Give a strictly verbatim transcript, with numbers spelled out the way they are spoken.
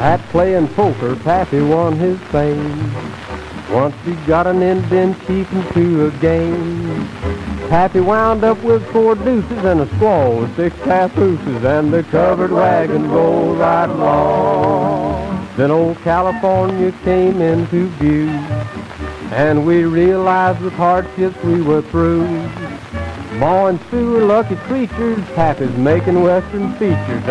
At playing poker, Pappy won his fame. Once he got an Indian chief into a game. Pappy wound up with four deuces and a squaw with six papooses, and the covered wagon rolled right along. Then old California came into view, and we realized with hardships we were through. Ma and Sue were lucky creatures, Pappy's making western features,